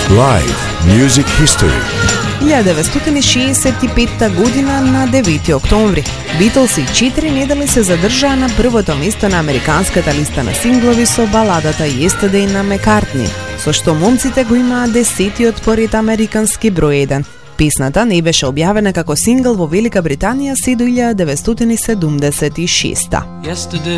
Live Music History. 1965 година на 9 октомври. Beatlesi 4 недели се задржаа на првото место на американската листа на синглови со баладата Yesterday на Мекартни, со што момците го имаа 10-тиот поред американски број 1. Песната не беше објавена како сингл во Велика Британија се до 1976. Yesterday